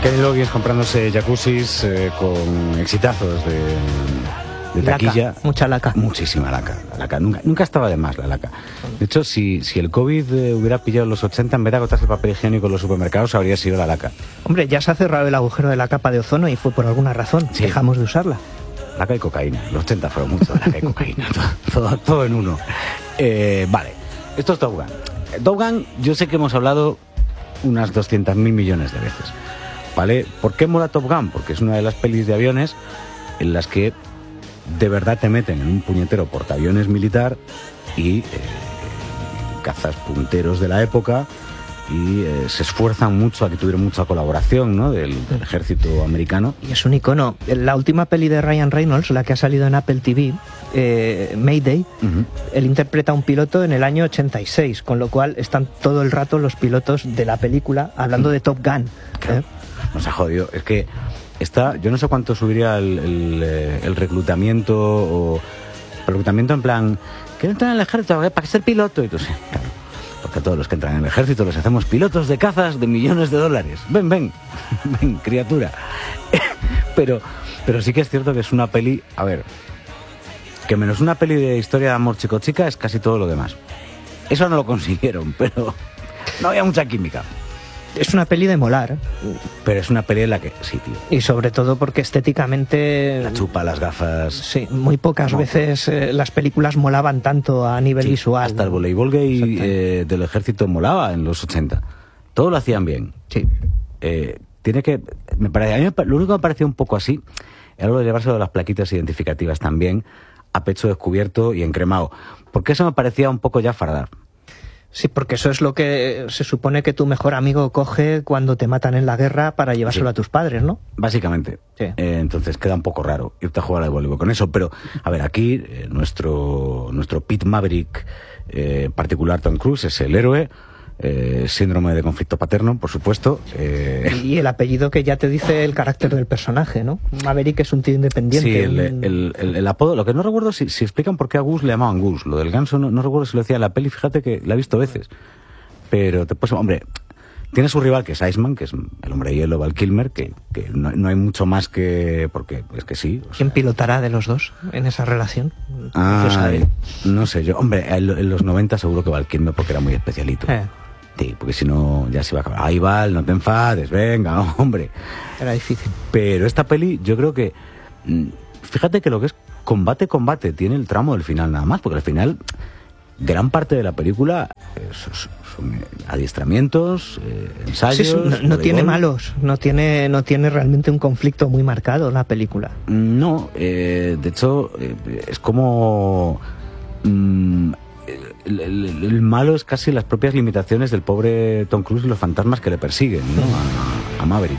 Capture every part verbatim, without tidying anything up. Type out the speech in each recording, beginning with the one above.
Kenny Loggins comprándose jacuzzis eh, con exitazos de, de taquilla. Laca, mucha laca. Muchísima laca. La laca. Nunca, nunca estaba de más la laca. De hecho, si, si el COVID eh, hubiera pillado en los ochenta, en vez de agotarse el papel higiénico en los supermercados, habría sido la laca. Hombre, ya se ha cerrado el agujero de la capa de ozono y fue por alguna razón. Sí. Dejamos de usarla. Laca y cocaína. Los ochenta fueron mucho de laca y cocaína. todo, todo, todo en uno. Eh, vale. Esto es Top Gun. Top Gun, yo sé que hemos hablado unas doscientos mil millones de veces. ¿Vale? ¿Por qué mola Top Gun? Porque es una de las pelis de aviones en las que de verdad te meten en un puñetero portaaviones militar y eh, cazas punteros de la época y eh, se esfuerzan mucho a que tuviera mucha colaboración, ¿no? del, del ejército americano. Y es un icono. La última peli de Ryan Reynolds, la que ha salido en Apple T V, eh, Mayday, uh-huh. él interpreta a un piloto en el año ochenta y seis, con lo cual están todo el rato los pilotos de la película hablando uh-huh. de Top Gun. Claro. ¿eh? Nos ha jodido. Es que está, yo no sé cuánto subiría el, el, el reclutamiento o reclutamiento en plan, ¿quiero entrar en el ejército para que ser piloto? Y tú, sí, claro. Porque a todos los que entran en el ejército les hacemos pilotos de cazas de millones de dólares. Ven, ven, ven, criatura. pero, pero sí que es cierto que es una peli, a ver, que menos una peli de historia de amor chico-chica es casi todo lo demás. Eso no lo consiguieron, pero no había mucha química. Es una peli de molar. Pero es una peli en la que, sí, tío. Y sobre todo porque estéticamente... La chupa, las gafas... Sí, muy pocas no, veces eh, las películas molaban tanto a nivel sí, visual. Hasta el voleibol gay eh, del ejército molaba en los ochenta. Todo lo hacían bien. Sí. Eh, tiene que... Me parece, a mí me, lo único que me pareció un poco así era lo de llevarse de las plaquitas identificativas también a pecho descubierto y encremado. Porque eso me parecía un poco ya fardar. Sí, porque eso es lo que se supone que tu mejor amigo coge cuando te matan en la guerra para llevárselo sí. a tus padres, ¿no? Básicamente. Sí. Eh, entonces queda un poco raro irte a jugar al voleibol con eso. Pero, a ver, aquí eh, nuestro, nuestro Pete Maverick eh, particular, Tom Cruise, es el héroe. Eh, síndrome de conflicto paterno, por supuesto. Eh... Y el apellido que ya te dice el carácter del personaje, ¿no? Maverick es un tío independiente. Sí, el, un... el, el, el apodo. Lo que no recuerdo si, si explican por qué a Gus le llamaban Gus. Lo del ganso no, no recuerdo si lo decía en la peli. Fíjate que la he visto veces. Pero te puedes... Hombre, tiene su rival, que es Iceman, que es el hombre de hielo, Val Kilmer, que, que no, no hay mucho más que... Porque es que sí. O sea... ¿Quién pilotará de los dos en esa relación? Ah, no sé yo. Hombre, en, en los noventa seguro que Val Kilmer, porque era muy especialito. Eh. Sí, porque si no ya se iba a acabar. Ahí va, no te enfades, venga, hombre. Era difícil. Pero esta peli, yo creo que... Fíjate que lo que es combate, combate, tiene el tramo del final nada más, porque al final, gran parte de la película es, son adiestramientos, eh, ensayos... Sí, no, no tiene malos, no tiene, no tiene realmente un conflicto muy marcado la película. No, eh, de hecho, eh, es como... Mmm, El, el, el malo es casi las propias limitaciones del pobre Tom Cruise y los fantasmas que le persiguen, ¿no? a, a Maverick.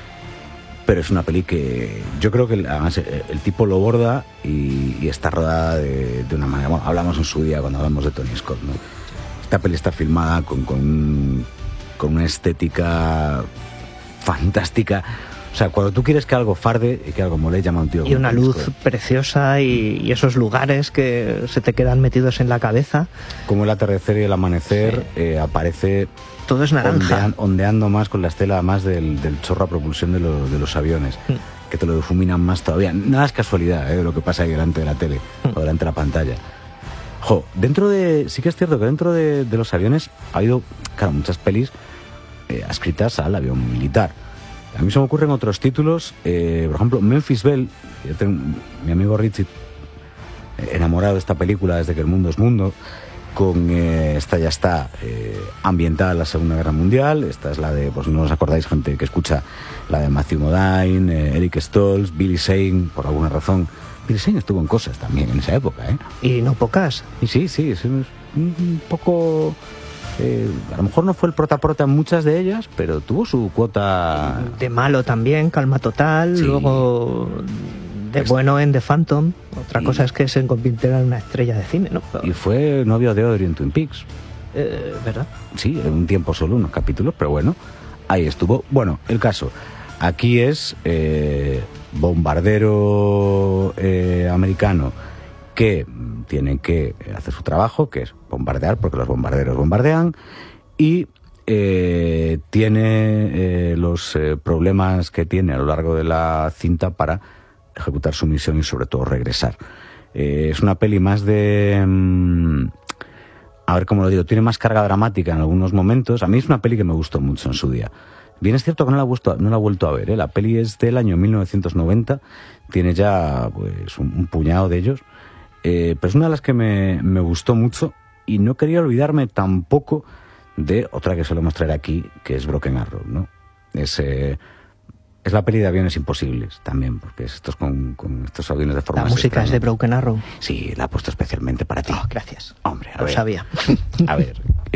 Pero es una peli que yo creo que además el, el tipo lo borda y, y está rodada de, de una manera... Bueno, hablamos en su día cuando hablamos de Tony Scott, ¿no? Esta peli está filmada con, con, con una estética fantástica. O sea, cuando tú quieres que algo farde y que algo mole, llama a un tío. Y una luz preciosa y, y esos lugares que se te quedan metidos en la cabeza. Como el atardecer y el amanecer, sí. eh, aparece... Todo es naranja. Ondean, ondeando más con la estela más del, del chorro a propulsión de, lo, de los aviones, mm. que te lo difuminan más todavía. Nada es casualidad, ¿eh? Lo que pasa ahí delante de la tele mm. o delante de la pantalla. Jo, dentro de... Sí que es cierto que dentro de, de los aviones ha habido, claro, muchas pelis eh, adscritas al avión militar. A mí se me ocurren otros títulos, eh, por ejemplo, Memphis Belle. Yo tengo mi amigo Richie, eh, enamorado de esta película desde que el mundo es mundo, con eh, esta ya está eh, ambientada en la Segunda Guerra Mundial. Esta es la de, pues no os acordáis, gente que escucha, la de Matthew Modine, eh, Eric Stoltz, Billy Zane, por alguna razón. Billy Zane estuvo en cosas también en esa época, ¿eh? Y no pocas. Y sí, sí, es un, un poco... Eh, a lo mejor no fue el prota-prota en muchas de ellas, pero tuvo su cuota... De malo también, Calma Total, sí. Luego de es... bueno en The Phantom. Otra y... cosa es que se convirtiera en una estrella de cine, ¿no? Pero... Y fue novio de Audrey en Twin Peaks. Eh, ¿Verdad? Sí, en un tiempo solo, unos capítulos, pero bueno, ahí estuvo. Bueno, el caso, aquí es eh, bombardero eh, americano que tienen que hacer su trabajo, que es bombardear, porque los bombarderos bombardean, y eh, tiene eh, los eh, problemas que tiene a lo largo de la cinta para ejecutar su misión y sobre todo regresar. Eh, es una peli más de... Mmm, a ver cómo lo digo, tiene más carga dramática en algunos momentos. A mí es una peli que me gustó mucho en su día. Bien es cierto que no la he, vuelto, no la he vuelto a ver, ¿eh? La peli es del año mil novecientos noventa, tiene ya pues un, un puñado de ellos, eh, pero es una de las que me, me gustó mucho y no quería olvidarme tampoco de otra que solemos traer aquí, que es Broken Arrow, ¿no? Es, eh, es la peli de Aviones Imposibles también, porque es estos con, con estos aviones de forma La música extraña. es de Broken Arrow. Sí, la he puesto especialmente para ti. Oh, gracias. Hombre, a Lo ver. sabía. A ver,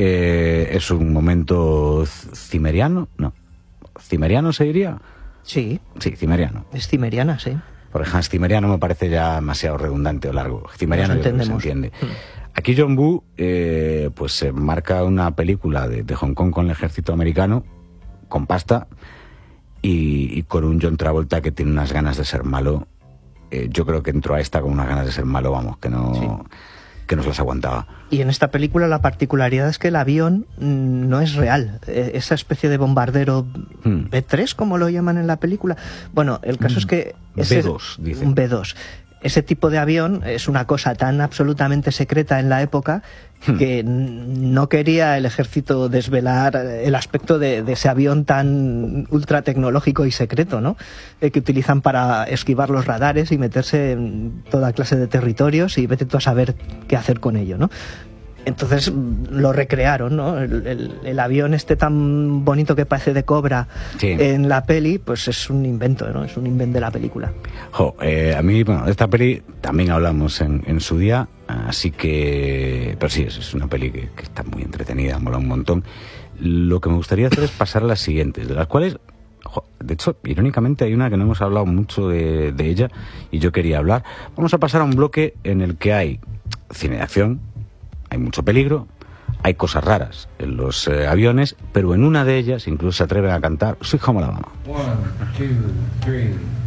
eh, es un momento cimeriano, no. ¿Cimeriano se diría? Sí. Sí, cimeriano. Es cimeriana, sí. Porque Hans Cimeriano me parece ya demasiado redundante o largo. Cimeriano yo creo que se entiende. Aquí John Woo eh, pues se marca una película de, de Hong Kong con el ejército americano, con pasta, y, y con un John Travolta que tiene unas ganas de ser malo. Eh, yo creo que entró a esta con unas ganas de ser malo, vamos, que no... Sí. que nos las aguantaba. Y en esta película la particularidad es que el avión mmm, no es real. Eh, esa especie de bombardero hmm. B tres, como lo llaman en la película. Bueno, el caso mm. es que... Ese, B dos, dice. Un B dos. Ese tipo de avión es una cosa tan absolutamente secreta en la época hmm. que no quería el ejército desvelar el aspecto de, de ese avión tan ultra tecnológico y secreto, ¿no? Eh, que utilizan para esquivar los radares y meterse en toda clase de territorios y vete tú a saber qué hacer con ello, ¿no? Entonces lo recrearon, ¿no? El, el, el avión este tan bonito que parece de Cobra sí. en la peli, pues es un invento, ¿no? Es un invento de la película. Jo, eh, a mí, bueno, de esta peli también hablamos en, en su día, así que... Pero sí, es, es una peli que, que está muy entretenida, mola un montón. Lo que me gustaría hacer es pasar a las siguientes, de las cuales... Jo, de hecho, irónicamente hay una que no hemos hablado mucho de, de ella y yo quería hablar. Vamos a pasar a un bloque en el que hay cine de acción, hay mucho peligro, hay cosas raras en los eh, aviones, pero en una de ellas incluso se atreven a cantar Sweet Home Alabama. One, two, three.